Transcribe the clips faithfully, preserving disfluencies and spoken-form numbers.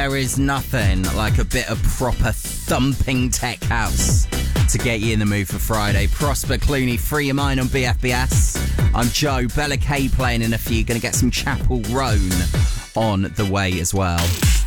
There is nothing like a bit of proper thumping tech house to get you in the mood for Friday. Prosper Clooney, Free Your Mind on B F B S. I'm Joe, Bella K playing in a few. Gonna get some Chapel Roan on the way as well.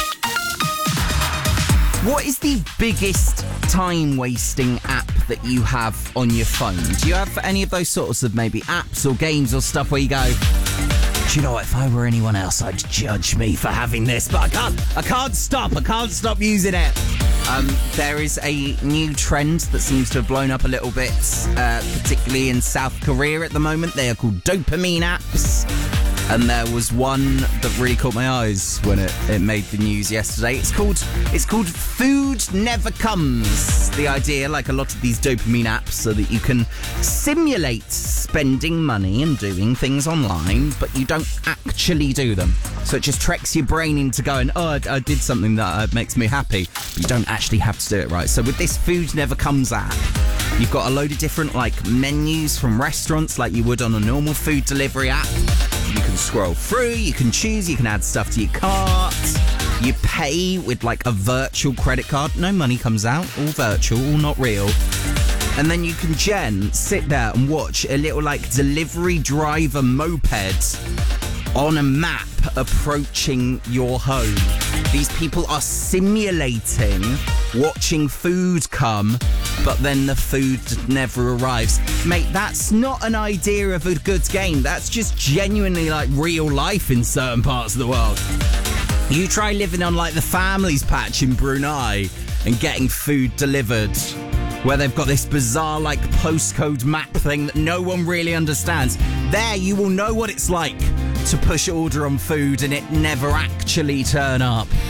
What is the biggest time-wasting app that you have on your phone? Do you have any of those sorts of maybe apps or games or stuff where you go, do you know what, if I were anyone else, I'd judge me for having this, but I can't, I can't stop, I can't stop using it. Um, there is a new trend that seems to have blown up a little bit, uh, particularly in South Korea at the moment. They are called dopamine apps. And there was one that really caught my eyes when it, it made the news yesterday. It's called it's called Food Never Comes. The idea, like a lot of these dopamine apps, so that you can simulate spending money and doing things online, but you don't actually do them. So it just tricks your brain into going, oh, I, I did something that uh, makes me happy. But you don't actually have to do it right. So with this Food Never Comes app, you've got a load of different like menus from restaurants like you would on a normal food delivery app. You can scroll through, you can choose, you can add stuff to your cart. You pay with like a virtual credit card. No money comes out, all virtual, all not real. And then you can, Jen, sit there and watch a little like delivery driver moped on a map approaching your home. These people are simulating watching food come, but then the food never arrives. Mate, that's not an idea of a good game. That's just genuinely like real life in certain parts of the world. You try living on like the family's patch in Brunei and getting food delivered, where they've got this bizarre like postcode map thing that no one really understands. There you will know what it's like to push order on food and it never actually turn up.